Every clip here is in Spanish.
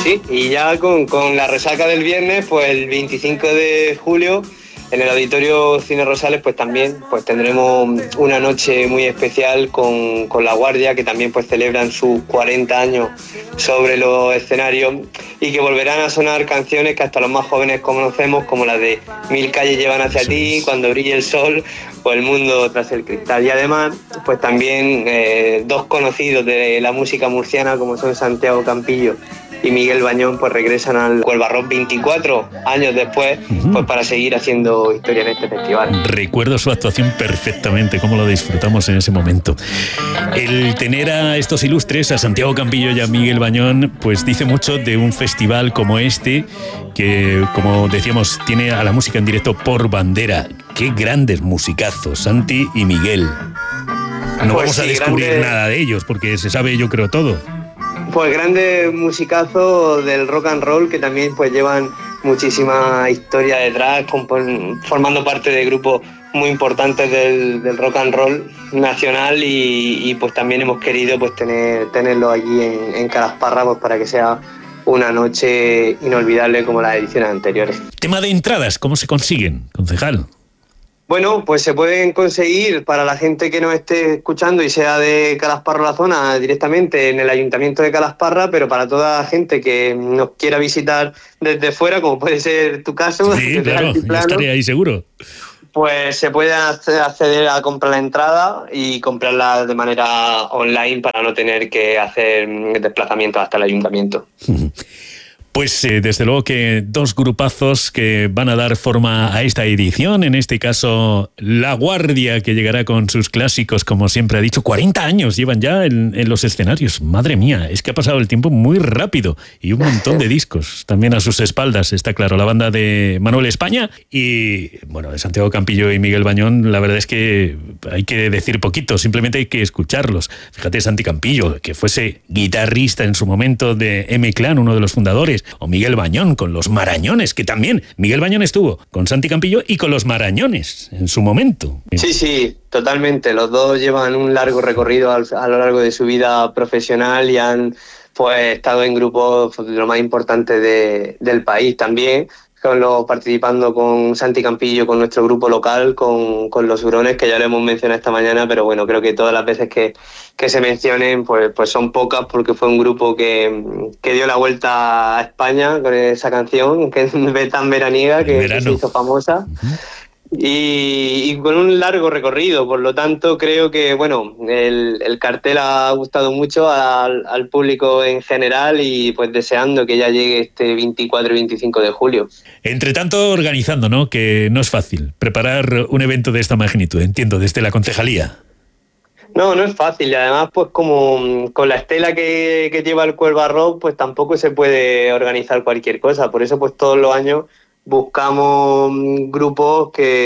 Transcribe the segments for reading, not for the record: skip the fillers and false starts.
Sí, y ya con la resaca del viernes, pues el 25 de julio en el Auditorio Cine Rosales pues también pues tendremos una noche muy especial con La Guardia, que también pues celebran sus 40 años sobre los escenarios y que volverán a sonar canciones que hasta los más jóvenes conocemos, como las de Mil calles llevan hacia ti, Cuando brille el sol o El mundo tras el cristal. Y además pues también dos conocidos de la música murciana como son Santiago Campillo y Miguel Bañón pues regresan al Cuerva Rock 24 años después pues para seguir haciendo historia en este festival. Recuerdo su actuación perfectamente, cómo lo disfrutamos en ese momento. El tener a estos ilustres, a Santiago Campillo y a Miguel Bañón, pues dice mucho de un festival como este que, como decíamos, tiene a la música en directo por bandera. Qué grandes musicazos, Santi y Miguel. No pues vamos a descubrir nada de ellos porque se sabe, yo creo, todo. Pues grandes musicazos del rock and roll que también pues llevan muchísima historia detrás, formando parte de grupos muy importantes del rock and roll nacional y pues también hemos querido pues tenerlo allí en Calasparra pues para que sea una noche inolvidable como las ediciones anteriores. Tema de entradas, ¿cómo se consiguen, concejal? Bueno, pues se pueden conseguir para la gente que nos esté escuchando y sea de Calasparra la zona directamente en el Ayuntamiento de Calasparra, pero para toda la gente que nos quiera visitar desde fuera, como puede ser tu caso, sí, claro, yo estaré ahí seguro. Pues se puede acceder a comprar la entrada y comprarla de manera online para no tener que hacer desplazamientos hasta el Ayuntamiento. Pues desde luego que dos grupazos que van a dar forma a esta edición, en este caso La Guardia, que llegará con sus clásicos, como siempre ha dicho, 40 años llevan ya en los escenarios. Madre mía, es que ha pasado el tiempo muy rápido y un montón de discos también a sus espaldas, está claro. La banda de Manuel España y, bueno, de Santiago Campillo y Miguel Bañón, la verdad es que hay que decir poquito, simplemente hay que escucharlos. Fíjate, Santi Campillo, que fuese guitarrista en su momento de M-Clan, uno de los fundadores, o Miguel Bañón con los Marañones, que también Miguel Bañón estuvo con Santi Campillo y con los Marañones en su momento. Sí, totalmente. Los dos llevan un largo recorrido a lo largo de su vida profesional y han pues estado en grupos de lo más importantes del país también, participando con Santi Campillo, con nuestro grupo local, con Los Hurones, que ya lo hemos mencionado esta mañana, pero bueno, creo que todas las veces que se mencionen pues son pocas, porque fue un grupo que dio la vuelta a España con esa canción, que es tan veraniega, que se hizo famosa. Uh-huh. Y con un largo recorrido, por lo tanto creo que bueno, el cartel ha gustado mucho al público en general y pues deseando que ya llegue este 24 y 25 de julio. Entre tanto, organizando, ¿no? Que no es fácil preparar un evento de esta magnitud, entiendo, desde la concejalía. No es fácil y además pues como con la estela que lleva el Cuerva Rock pues tampoco se puede organizar cualquier cosa, por eso pues todos los años buscamos grupos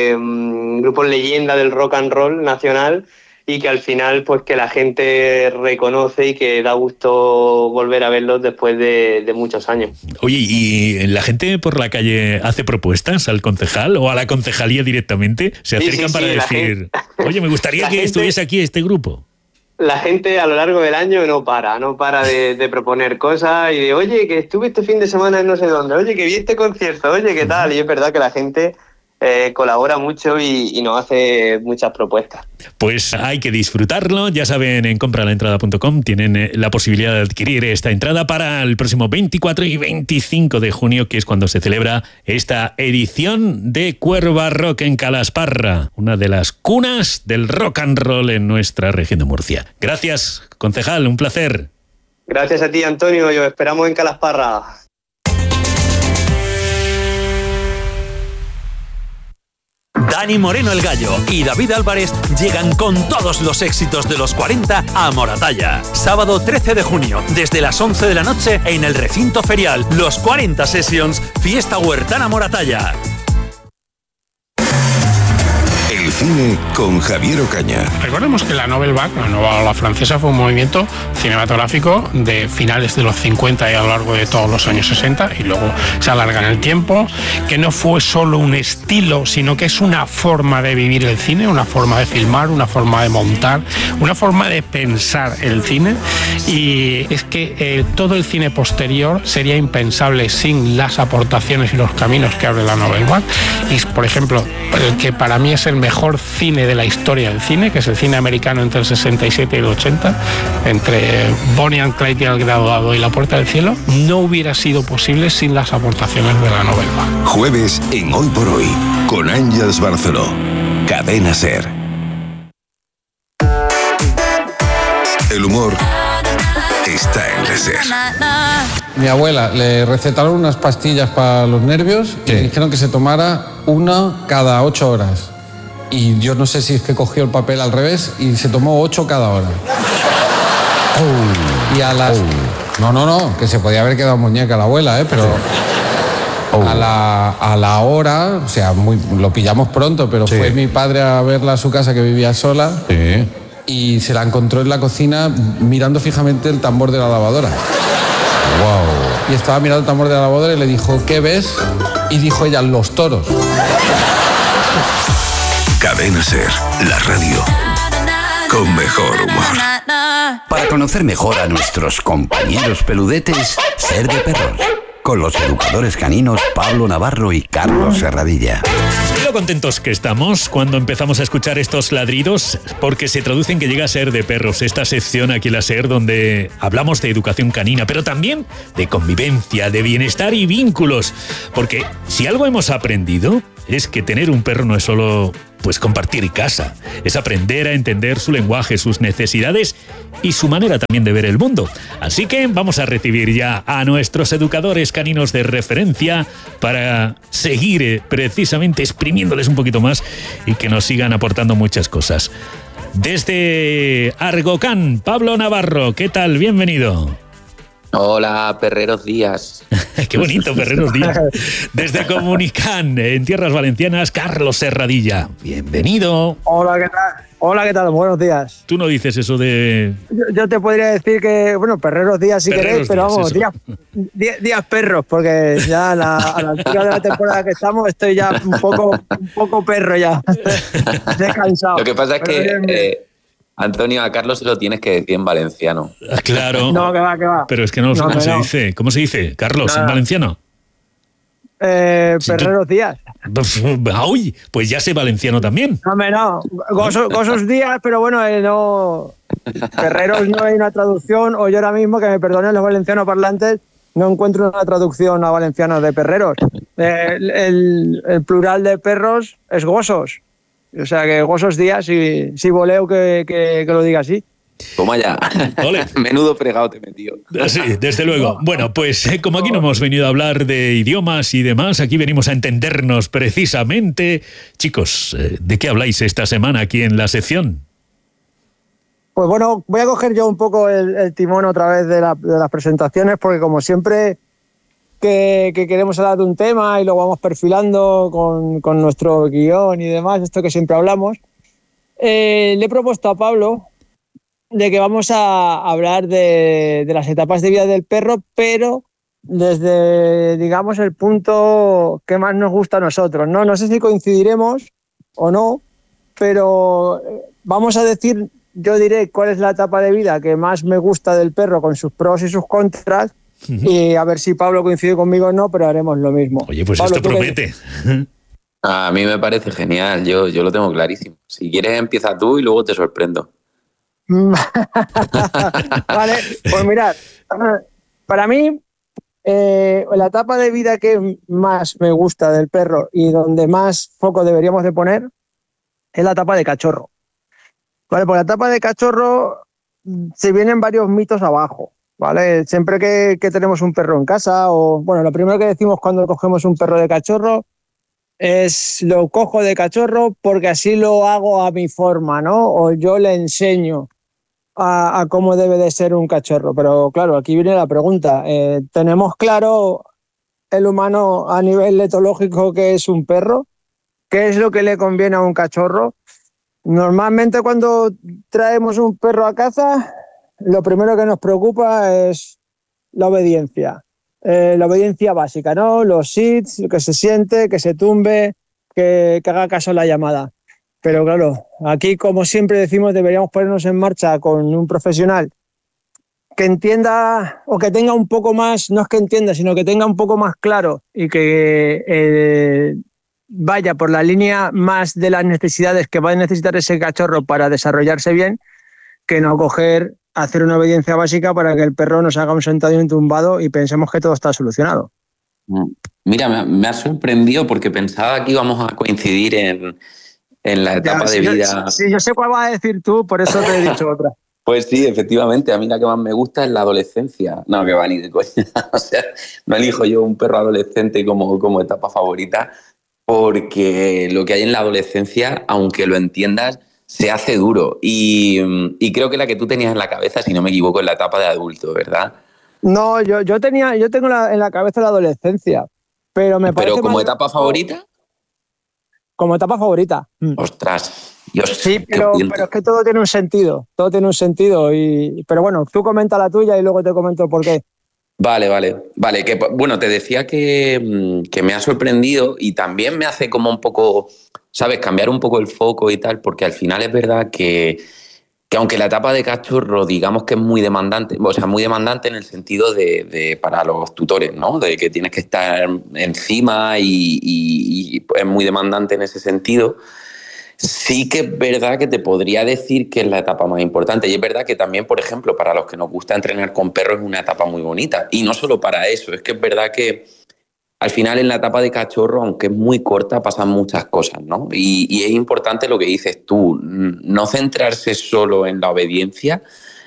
leyenda del rock and roll nacional y que al final pues que la gente reconoce y que da gusto volver a verlos después de muchos años. Oye, ¿y la gente por la calle hace propuestas al concejal o a la concejalía directamente? ¿Se acercan para decir, oye, me gustaría que estuviese aquí este grupo? La gente a lo largo del año no para de proponer cosas y de, oye, que estuve este fin de semana en no sé dónde, oye, que vi este concierto, oye, ¿qué tal? Y es verdad que la gente colabora mucho y nos hace muchas propuestas. Pues hay que disfrutarlo, ya saben, en compralaentrada.com tienen la posibilidad de adquirir esta entrada para el próximo 24 y 25 de junio, que es cuando se celebra esta edición de Cuerva Rock en Calasparra, una de las cunas del rock and roll en nuestra región de Murcia. Gracias, concejal, un placer. Gracias a ti, Antonio, y os esperamos en Calasparra. Dani Moreno el Gallo y David Álvarez llegan con todos los éxitos de los 40 a Moratalla. Sábado 13 de junio, desde las 11 de la noche en el recinto ferial. Los 40 Sessions, Fiesta Huertana Moratalla. El cine con Javier Ocaña. Recordemos que la Nouvelle Vague, la nueva ola francesa, fue un movimiento cinematográfico de finales de los 50 y a lo largo de todos los años 60, y luego se alarga en el tiempo, que no fue solo un estilo, sino que es una forma de vivir el cine, una forma de filmar, una forma de montar, una forma de pensar el cine. Y es que todo el cine posterior sería impensable sin las aportaciones y los caminos que abre la Nouvelle Vague. Y, por ejemplo, el que para mí es el mejor cine de la historia del cine, que es el cine americano entre el 67 y el 80, entre Bonnie and Clyde y El Graduado y La Puerta del Cielo, no hubiera sido posible sin las aportaciones de la Nouvelle Vague. Jueves en Hoy por Hoy, con Àngels Barceló. Cadena SER. El humor está en la SER. Mi abuela le recetaron unas pastillas para los nervios y dijeron que se tomara una cada 8 horas. Y yo no sé si es que cogió el papel al revés y se tomó 8 cada hora. Y a las... No, que se podía haber quedado muñeca la abuela, pero... A la hora, o sea, lo pillamos pronto, pero fue mi padre a verla a su casa, que vivía sola, y se la encontró en la cocina mirando fijamente el tambor de la lavadora. Wow. Y estaba mirando el tambor de la lavadora y le dijo, ¿qué ves? Y dijo ella, los toros. Cadena SER, la radio con mejor humor. Para conocer mejor a nuestros compañeros peludetes, Ser de Perros, con los educadores caninos Pablo Navarro y Carlos Serradilla. Lo contentos que estamos cuando empezamos a escuchar estos ladridos, porque se traducen que llega a Ser de Perros, esta sección aquí en la SER donde hablamos de educación canina, pero también de convivencia, de bienestar y vínculos, porque si algo hemos aprendido es que tener un perro no es solo compartir casa, es aprender a entender su lenguaje, sus necesidades y su manera también de ver el mundo. Así que vamos a recibir ya a nuestros educadores caninos de referencia para seguir precisamente exprimiéndoles un poquito más y que nos sigan aportando muchas cosas. Desde Argocán, Pablo Navarro, ¿qué tal? Bienvenido. Hola, Perreros Díaz. Qué bonito, Perreros Díaz. Desde Comunicán, en tierras valencianas, Carlos Serradilla. Bienvenido. Hola, ¿qué tal? Hola, ¿qué tal? Buenos días. Tú no dices eso de... Yo te podría decir que, Perreros Díaz si queréis, pero vamos, días perros, porque ya a la altura de la temporada que estamos estoy ya un poco perro ya. Descansado. Lo que pasa es que... Antonio, a Carlos se lo tienes que decir en valenciano. Claro. No, que va. Pero es que no se dice. ¿Cómo se dice, Carlos, en valenciano? Perreros Díaz. ¡Uy! Pues ya sé valenciano también. No. Gosos Díaz, pero bueno, no... Perreros no hay una traducción, o yo ahora mismo, que me perdonen los valencianos parlantes, no encuentro una traducción a valenciano de perreros. El plural de perros es gosos. O sea, que Gosos Díaz, si voleo que lo diga así. Toma ya. Ole. Menudo fregado te metió. Sí, desde luego. Bueno, pues como aquí no hemos venido a hablar de idiomas y demás, aquí venimos a entendernos precisamente. Chicos, ¿de qué habláis esta semana aquí en la sección? Pues bueno, voy a coger yo un poco el timón otra vez de las presentaciones, porque como siempre... Que queremos hablar de un tema y lo vamos perfilando con nuestro guión y demás, esto que siempre hablamos. Le he propuesto a Pablo de que vamos a hablar de las etapas de vida del perro, pero desde, digamos, el punto que más nos gusta a nosotros, ¿no? No sé si coincidiremos o no, pero vamos a decir, yo diré cuál es la etapa de vida que más me gusta del perro, con sus pros y sus contras. Y a ver si Pablo coincide conmigo o no, pero haremos lo mismo. Oye, pues Pablo, esto promete. A mí me parece genial, yo lo tengo clarísimo. Si quieres empieza tú y luego te sorprendo. Vale, pues mirad, para mí la etapa de vida que más me gusta del perro y donde más foco deberíamos de poner es la etapa de cachorro. Vale, por la etapa de cachorro se vienen varios mitos abajo. ¿Vale? Siempre que tenemos un perro en casa, o bueno, lo primero que decimos cuando cogemos un perro de cachorro es lo cojo de cachorro porque así lo hago a mi forma, ¿no? O yo le enseño a cómo debe de ser un cachorro. Pero claro, aquí viene la pregunta. ¿Tenemos claro el humano a nivel etológico qué es un perro? ¿Qué es lo que le conviene a un cachorro? Normalmente cuando traemos un perro a casa, lo primero que nos preocupa es la obediencia. La obediencia básica, ¿no? Los sits, que se siente, que se tumbe, que haga caso a la llamada. Pero claro, aquí como siempre decimos, deberíamos ponernos en marcha con un profesional que entienda o que tenga un poco más, no es que entienda, sino que tenga un poco más claro y que vaya por la línea más de las necesidades que va a necesitar ese cachorro para desarrollarse bien, que no hacer una obediencia básica para que el perro nos haga un sentado y un tumbado y pensemos que todo está solucionado. Mira, me ha sorprendido porque pensaba que íbamos a coincidir en la etapa de vida. Sí, yo sé cuál vas a decir tú, por eso te he dicho otra. Pues sí, efectivamente, a mí la que más me gusta es la adolescencia. No, que va ni de coña. O sea, no elijo yo un perro adolescente como etapa favorita, porque lo que hay en la adolescencia, aunque lo entiendas, se hace duro. Y creo que la que tú tenías en la cabeza, si no me equivoco, es la etapa de adulto, ¿verdad? No, yo tengo en la cabeza la adolescencia, pero me parece. ¿Pero como etapa favorita? Como etapa favorita. Ostras, Dios. Sí, pero es que todo tiene un sentido. Todo tiene un sentido. Pero bueno, tú comenta la tuya y luego te comento por qué. Vale. Que, bueno, te decía que me ha sorprendido y también me hace como un poco, ¿sabes? Cambiar un poco el foco y tal, porque al final es verdad que aunque la etapa de cachorro digamos que es muy demandante, o sea, muy demandante en el sentido de para los tutores, ¿no? De que tienes que estar encima y es muy demandante en ese sentido. Sí que es verdad que te podría decir que es la etapa más importante. Y es verdad que también, por ejemplo, para los que nos gusta entrenar con perros es una etapa muy bonita. Y no solo para eso, es que es verdad que al final en la etapa de cachorro, aunque es muy corta, pasan muchas cosas, ¿no? Y es importante lo que dices tú, no centrarse solo en la obediencia,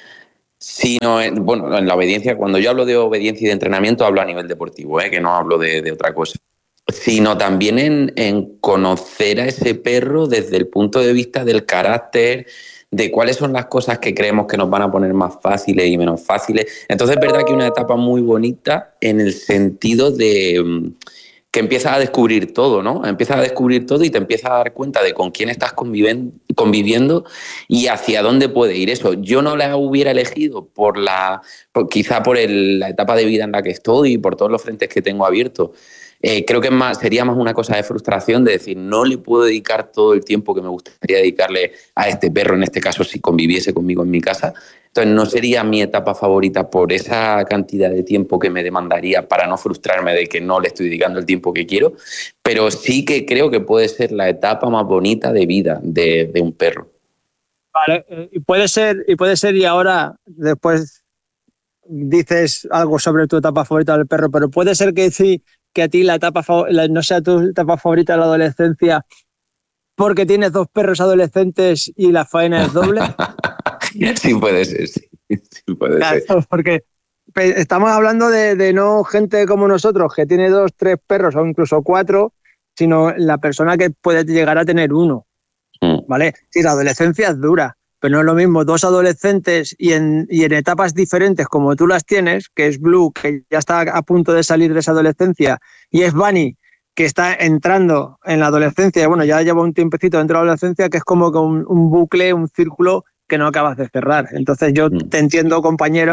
sino en la obediencia. Cuando yo hablo de obediencia y de entrenamiento, hablo a nivel deportivo, que no hablo de otra cosa. Sino también en conocer a ese perro desde el punto de vista del carácter, de cuáles son las cosas que creemos que nos van a poner más fáciles y menos fáciles. Entonces es verdad que es una etapa muy bonita en el sentido de que empiezas a descubrir todo, ¿no? Empiezas a descubrir todo y te empiezas a dar cuenta de con quién estás conviviendo y hacia dónde puede ir eso. Yo no la hubiera elegido quizá por la etapa de vida en la que estoy y por todos los frentes que tengo abiertos. Creo que sería más una cosa de frustración de decir, no le puedo dedicar todo el tiempo que me gustaría dedicarle a este perro, en este caso si conviviese conmigo en mi casa. Entonces no sería mi etapa favorita por esa cantidad de tiempo que me demandaría para no frustrarme de que no le estoy dedicando el tiempo que quiero, pero sí que creo que puede ser la etapa más bonita de vida de un perro. Vale, y puede ser, y ahora después dices algo sobre tu etapa favorita del perro, pero puede ser que sí, que a ti la etapa no sea tu etapa favorita de la adolescencia porque tienes 2 perros adolescentes y la faena es doble. Sí puede ser, sí puede ser. Porque estamos hablando de no gente como nosotros que tiene 2, 3 perros o incluso 4, sino la persona que puede llegar a tener 1. ¿Vale? Sí, la adolescencia es dura, pero no es lo mismo 2 adolescentes y en etapas diferentes como tú las tienes, que es Blue, que ya está a punto de salir de esa adolescencia, y es Bunny, que está entrando en la adolescencia, bueno, ya lleva un tiempecito dentro de la adolescencia, que es como que un bucle, un círculo que no acabas de cerrar. Entonces yo te entiendo, compañero,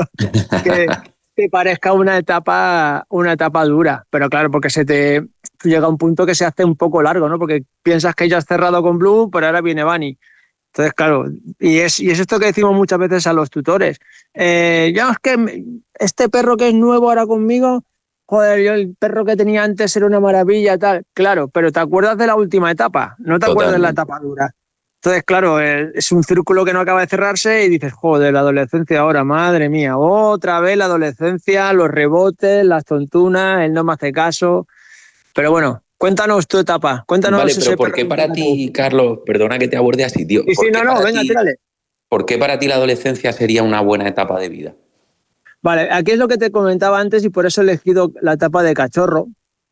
que parezca una etapa dura, pero claro, porque llega a un punto que se hace un poco largo, ¿no? Porque piensas que ya has cerrado con Blue, pero ahora viene Bunny. Entonces, claro, y es esto que decimos muchas veces a los tutores. Ya es que este perro que es nuevo ahora conmigo, joder, yo el perro que tenía antes era una maravilla, tal. Claro, pero te acuerdas de la última etapa, no te acuerdas de la etapa dura. Entonces, claro, es un círculo que no acaba de cerrarse y dices, joder, la adolescencia ahora, madre mía, otra vez la adolescencia, los rebotes, las tontunas, el no me hace caso. Pero bueno, cuéntanos tu etapa. Cuéntanos. Vale, pero ¿por qué para ti, Carlos, perdona que te aborde así, tío? Sí, venga, tírale. ¿Por qué para ti la adolescencia sería una buena etapa de vida? Vale, aquí es lo que te comentaba antes y por eso he elegido la etapa de cachorro.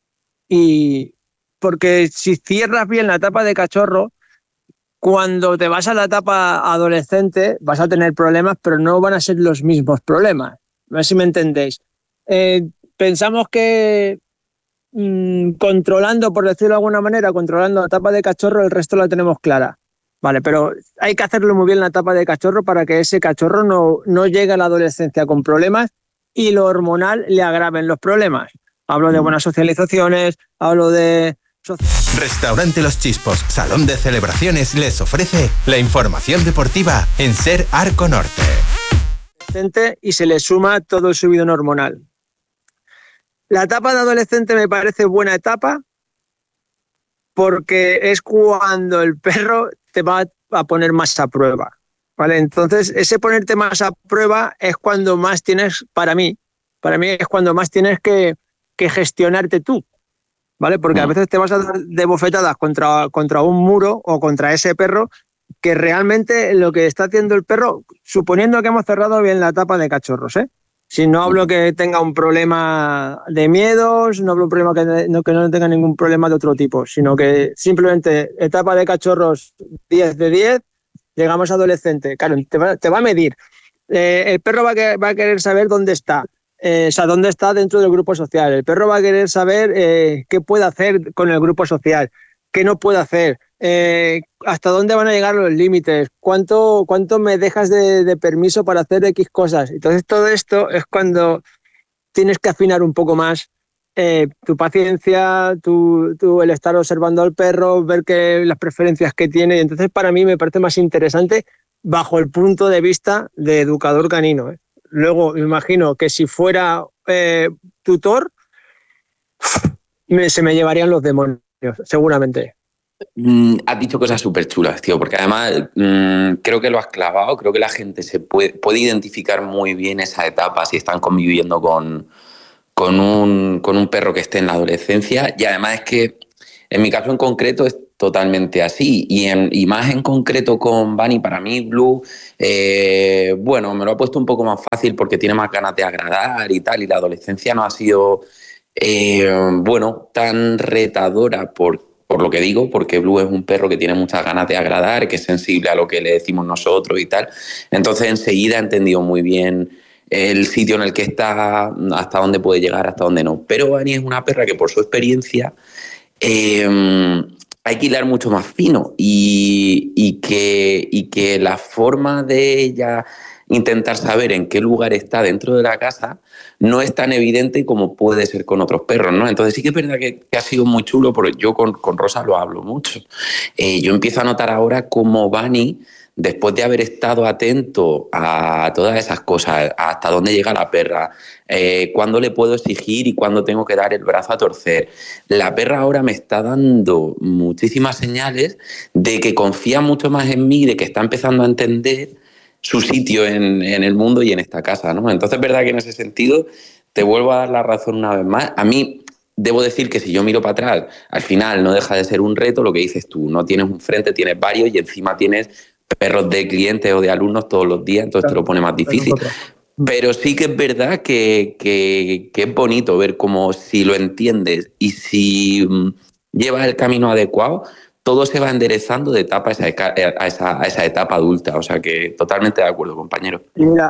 Y porque si cierras bien la etapa de cachorro, cuando te vas a la etapa adolescente vas a tener problemas, pero no van a ser los mismos problemas. A ver si me entendéis. Pensamos que controlando, por decirlo de alguna manera, controlando la etapa de cachorro, el resto la tenemos clara. Vale, pero hay que hacerlo muy bien en la etapa de cachorro para que ese cachorro no llegue a la adolescencia con problemas y lo hormonal le agraven los problemas. Hablo de buenas socializaciones, hablo de... Restaurante Los Chispos, Salón de Celebraciones, les ofrece la información deportiva en Ser Arco Norte. Y se le suma todo el subidón hormonal. La etapa de adolescente me parece buena etapa porque es cuando el perro te va a poner más a prueba, ¿vale? Entonces, ese ponerte más a prueba es cuando más tienes, para mí es cuando más tienes que gestionarte tú, ¿vale? Porque a veces te vas a dar de bofetadas contra un muro o contra ese perro que realmente lo que está haciendo el perro, suponiendo que hemos cerrado bien la etapa de cachorros, ¿eh? Si no hablo que tenga un problema de miedos, no hablo un problema que no tenga ningún problema de otro tipo, sino que simplemente etapa de cachorros 10 de 10, llegamos a adolescente. Claro, te va a medir. El perro va a querer saber dónde está, o sea, dónde está dentro del grupo social. El perro va a querer saber qué puede hacer con el grupo social, qué no puede hacer. Hasta dónde van a llegar los límites, cuánto me dejas de permiso para hacer X cosas. Entonces todo esto es cuando tienes que afinar un poco más tu paciencia, el estar observando al perro, ver las preferencias que tiene. Y entonces para mí me parece más interesante bajo el punto de vista de educador canino. Luego me imagino que si fuera tutor se me llevarían los demonios, seguramente. Has dicho cosas súper chulas, tío, porque además creo que lo has clavado, creo que la gente se puede identificar muy bien esa etapa si están conviviendo con un perro que esté en la adolescencia, y además es que en mi caso en concreto es totalmente así, y más en concreto con Bunny, para mí Blue, bueno, me lo ha puesto un poco más fácil porque tiene más ganas de agradar y tal, y la adolescencia no ha sido, bueno, tan retadora por lo que digo, porque Blue es un perro que tiene muchas ganas de agradar, que es sensible a lo que le decimos nosotros y tal. Entonces enseguida he entendido muy bien el sitio en el que está, hasta dónde puede llegar, hasta dónde no. Pero Bunny es una perra que por su experiencia hay que hilar mucho más fino y que la forma de ella intentar saber en qué lugar está dentro de la casa no es tan evidente como puede ser con otros perros, ¿no? Entonces sí que es verdad que ha sido muy chulo, porque yo con Rosa lo hablo mucho. Yo empiezo a notar ahora cómo Bunny, después de haber estado atento a todas esas cosas, hasta dónde llega la perra, cuándo le puedo exigir y cuándo tengo que dar el brazo a torcer, la perra ahora me está dando muchísimas señales de que confía mucho más en mí, de que está empezando a entender su sitio en el mundo y en esta casa, ¿no? Entonces es verdad que en ese sentido te vuelvo a dar la razón una vez más. A mí debo decir que si yo miro para atrás, al final no deja de ser un reto lo que dices tú. No tienes un frente, tienes varios y encima tienes perros de clientes o de alumnos todos los días, entonces te lo pone más difícil. Pero sí que es verdad que es bonito ver cómo si lo entiendes y si llevas el camino adecuado, todo se va enderezando de etapa a esa etapa adulta. O sea que totalmente de acuerdo, compañero. Mira,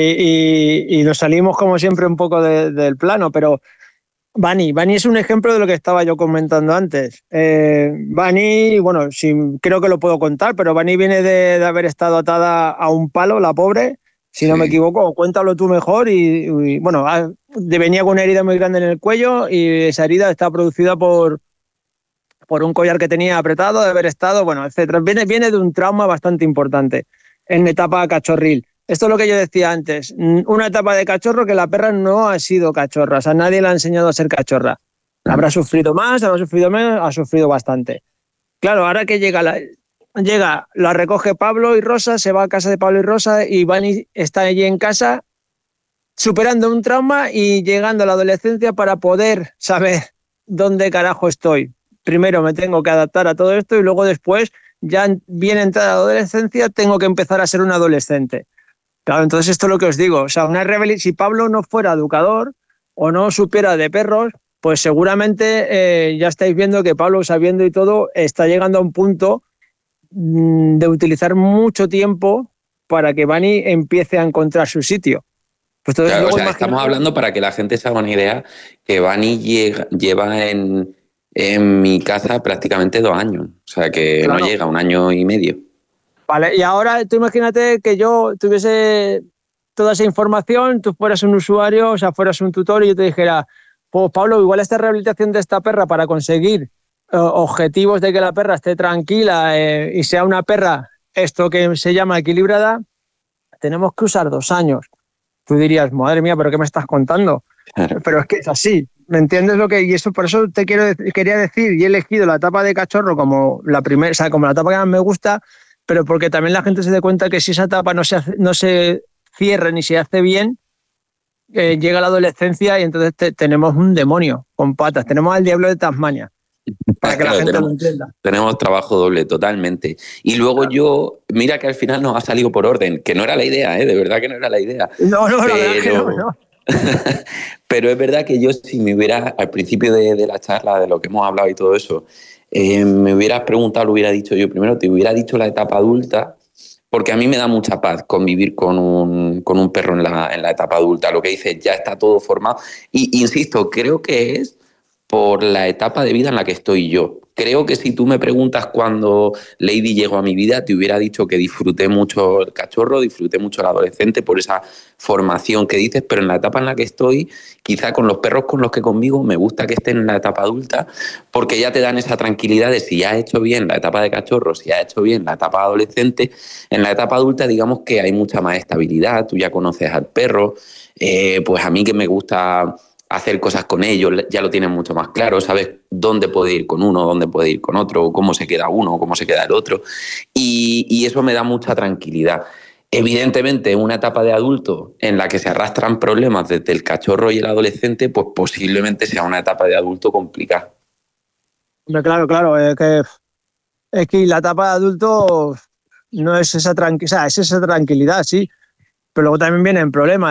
y nos salimos como siempre un poco del plano, pero Bunny es un ejemplo de lo que estaba yo comentando antes. Bunny, bueno, creo que lo puedo contar, pero Bunny viene de haber estado atada a un palo, la pobre, si no me equivoco, cuéntalo tú mejor, y bueno, venía con una herida muy grande en el cuello y esa herida está producida por un collar que tenía apretado, de haber estado, bueno, etcétera. Viene de un trauma bastante importante en etapa cachorril. Esto es lo que yo decía antes, una etapa de cachorro que la perra no ha sido cachorra, o sea, nadie le ha enseñado a ser cachorra. Habrá sufrido más, habrá sufrido menos, ha sufrido bastante. Claro, ahora que la recoge Pablo y Rosa, se va a casa de Pablo y Rosa y Bunny está allí en casa superando un trauma y llegando a la adolescencia para poder saber dónde carajo estoy. Primero me tengo que adaptar a todo esto y luego después, ya bien entrada la adolescencia, tengo que empezar a ser un adolescente. Claro, entonces esto es lo que os digo. O sea, si Pablo no fuera educador o no supiera de perros, pues seguramente ya estáis viendo que Pablo, sabiendo y todo, está llegando a un punto de utilizar mucho tiempo para que Bunny empiece a encontrar su sitio. Pues entonces, claro, o sea, estamos hablando, para que la gente se haga una idea, que Bunny lleva en mi casa prácticamente 2 años. O sea, que claro, no llega 1 año y medio. Vale, y ahora tú imagínate que yo tuviese toda esa información, tú fueras un usuario, o sea, fueras un tutor y yo te dijera, pues Pablo, igual esta rehabilitación de esta perra para conseguir objetivos de que la perra esté tranquila y sea una perra, esto que se llama equilibrada, tenemos que usar 2 años. Tú dirías, madre mía, ¿pero qué me estás contando? Pero es que es así, ¿me entiendes lo que? Y eso, por eso te quería decir, y he elegido la etapa de cachorro como la primera, o sea, como la etapa que más me gusta, pero porque también la gente se dé cuenta que si esa etapa no se cierra ni se hace bien, llega la adolescencia y entonces tenemos un demonio con patas, tenemos al diablo de Tasmania, para que la gente lo entienda. Tenemos trabajo doble, totalmente. Y luego mira que al final nos ha salido por orden, que no era la idea, de verdad que no era la idea. No, la verdad que no. Pero es verdad que yo, si me hubiera, al principio de la charla, de lo que hemos hablado y todo eso, me hubieras preguntado, lo hubiera dicho yo primero, te hubiera dicho la etapa adulta, porque a mí me da mucha paz convivir con un perro en la etapa adulta. Lo que dices, ya está todo formado. Y insisto, creo que es por la etapa de vida en la que estoy yo. Creo que si tú me preguntas cuándo Lady llegó a mi vida, te hubiera dicho que disfruté mucho el cachorro, disfruté mucho el adolescente por esa formación que dices, pero en la etapa en la que estoy, quizá con los perros con los que convivo, me gusta que estén en la etapa adulta porque ya te dan esa tranquilidad de si ya has hecho bien la etapa de cachorro, si has hecho bien la etapa adolescente. En la etapa adulta, digamos que hay mucha más estabilidad, tú ya conoces al perro, pues a mí que me gusta hacer cosas con ellos, ya lo tienes mucho más claro, sabes dónde puede ir con uno, dónde puede ir con otro, cómo se queda uno, cómo se queda el otro, y eso me da mucha tranquilidad. Evidentemente, una etapa de adulto en la que se arrastran problemas desde el cachorro y el adolescente, pues posiblemente sea una etapa de adulto complicada. Claro, es que la etapa de adulto no es esa tranquilidad, es esa tranquilidad, sí, pero luego también vienen problemas.